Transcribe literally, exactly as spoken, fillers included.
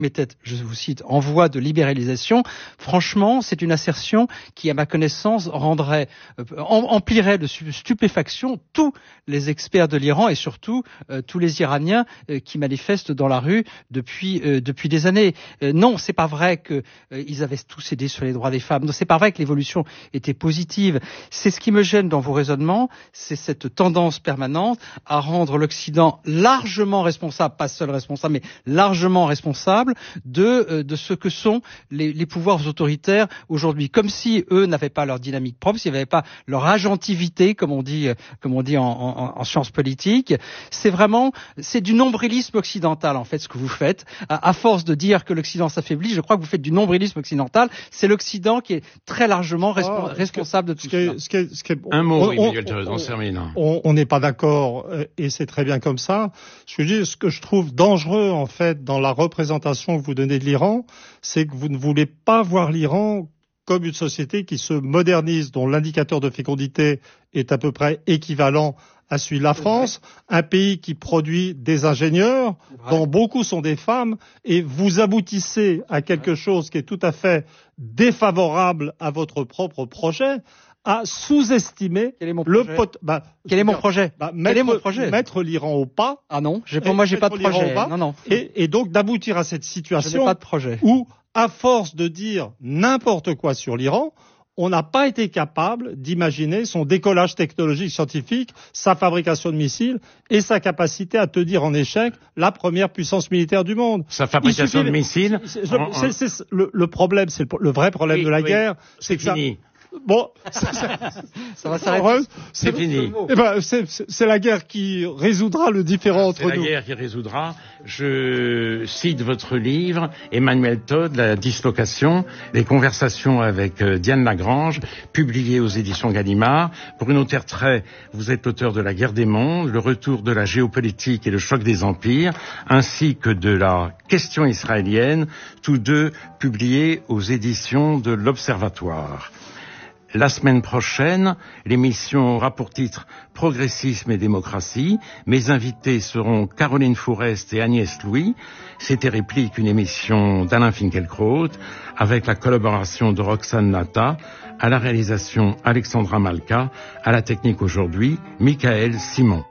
était, je vous cite, en voie de libéralisation. Franchement, c'est une assertion qui, à ma connaissance, rendrait, euh, emplirait de stupéfaction tous les experts de l'Iran et surtout euh, tous les Iraniens euh, qui manifestent dans la rue depuis euh, depuis des années. Euh, non, c'est pas vrai que euh, ils avaient tous cédé sur les droits des femmes. Non, c'est pas vrai que l'évolution était positive. C'est ce qui me gêne dans vos raisonnements, c'est cette tendance permanente à rendre l'Occident largement responsable, pas seul responsable, mais largement responsable de euh, de ce que sont les, les pouvoirs autoritaires aujourd'hui, comme si eux n'avaient pas leur dynamique propre, s'ils n'avaient pas leur agentivité, comme on dit, euh, comme on dit en, en, en sciences politiques. C'est vraiment, c'est du nombrilisme occidental en fait ce que vous faites. À, à force de dire que l'Occident s'affaiblit, je crois que vous faites du nombrilisme occidental. C'est l'Occident qui est très largement respo- ah, responsable de tout ce ça. Ce qui est, ce qui est, Un mot, on, oui, Miguel Thérèse, on termine. On n'est pas d'accord, et c'est très bien comme ça. Ce que je dis, ce que je trouve dangereux, en fait, dans la représentation que vous donnez de l'Iran, c'est que vous ne voulez pas voir l'Iran comme une société qui se modernise, dont l'indicateur de fécondité est à peu près équivalent à celui de la France, un pays qui produit des ingénieurs, dont beaucoup sont des femmes, et vous aboutissez à quelque chose qui est tout à fait défavorable à votre propre projet, à sous-estimer le pot. Bah, Quel est mon projet bah, Quel mettre, est mon projet Mettre l'Iran au pas. Ah non, j'ai pas, moi j'ai pas de projet. Bas, non non. Et, et donc d'aboutir à cette situation. Je n'ai pas de projet. Où, à force de dire n'importe quoi sur l'Iran, on n'a pas été capable d'imaginer son décollage technologique scientifique, sa fabrication de missiles et sa capacité à tenir en échec la première puissance militaire du monde. Sa fabrication suffit, de missiles. C'est, c'est, c'est, c'est, le, le problème, c'est le, le vrai problème oui, de la oui, guerre, c'est, c'est que fini. ça. Bon, ça va s'arrêter. C'est fini. Eh ben, c'est, c'est la guerre qui résoudra le différend entre nous. C'est la guerre qui résoudra. Je cite votre livre, Emmanuel Todd, La dislocation, les conversations avec Diane Lagrange, publié aux éditions Gallimard. Bruno Tertrais, vous êtes l'auteur de La guerre des mondes, le retour de la géopolitique et le choc des empires, ainsi que de la question israélienne, tous deux publiés aux éditions de l'Observatoire. La semaine prochaine, l'émission aura pour titre Progressisme et démocratie. Mes invités seront Caroline Fourest et Agnès Louis. C'était Réplique, une émission d'Alain Finkielkraut, avec la collaboration de Roxane Nata, à la réalisation Alexandra Malka, à la technique aujourd'hui, Michael Simon.